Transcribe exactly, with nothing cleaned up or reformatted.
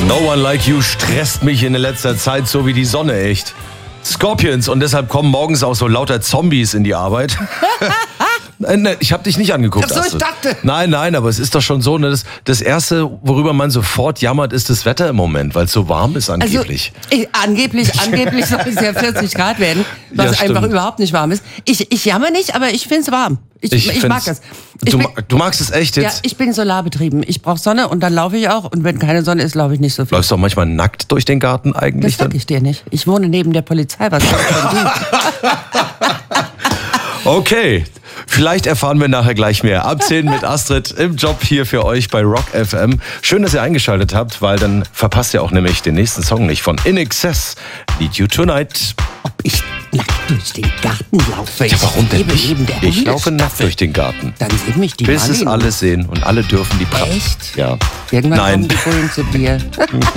No One Like You stresst mich in letzter Zeit so wie die Sonne, echt. Scorpions, und deshalb kommen morgens auch so lauter Zombies in die Arbeit. Ich habe dich nicht angeguckt. Ach so, ich dachte. Nein, nein, aber es ist doch schon so, ne, das, das Erste, worüber man sofort jammert, ist das Wetter im Moment, weil es so warm ist angeblich. Also, ich, angeblich, angeblich soll es ja vierzig Grad werden, was ja, einfach überhaupt nicht warm ist. Ich, ich jammer nicht, aber ich finde es warm. Ich, ich, ich mag das. Ich du, bin, du magst es echt jetzt? Ja, ich bin solarbetrieben. Ich brauche Sonne und dann laufe ich auch. Und wenn keine Sonne ist, laufe ich nicht so viel. Läufst du auch manchmal nackt durch den Garten eigentlich? Das sag ich dir nicht. Ich wohne neben der Polizei. Was soll ich Okay, vielleicht erfahren wir nachher gleich mehr. Ab zehn mit Astrid im Job hier für euch bei Rock F M. Schön, dass ihr eingeschaltet habt, weil dann verpasst ihr auch nämlich den nächsten Song nicht von In Excess, Need You Tonight. Ob ich nackt durch den Garten laufe? Ja, warum denn nicht? Ich, ich laufe nackt Staffel. durch den Garten. Dann sehen mich die Bis es Marlin. alle sehen und alle dürfen die Pracht. Echt? Ja. Irgendwann Nein. kommen die Bullen zu dir.